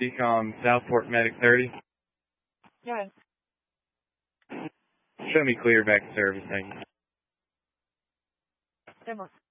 Decom Southport Medic 30. Go ahead. Show me clear back to service, thank you. 10 more.